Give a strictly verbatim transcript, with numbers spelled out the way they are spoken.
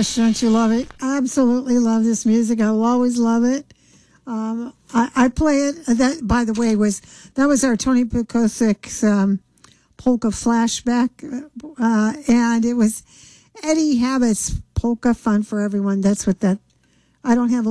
gosh, don't you love it? Absolutely love this music. I will always love it. Um, I, I play it. That, by the way, was that was our Tony Bukosik's um, polka flashback, uh, and it was Eddie Habit's polka fun for everyone. That's what that. I don't have a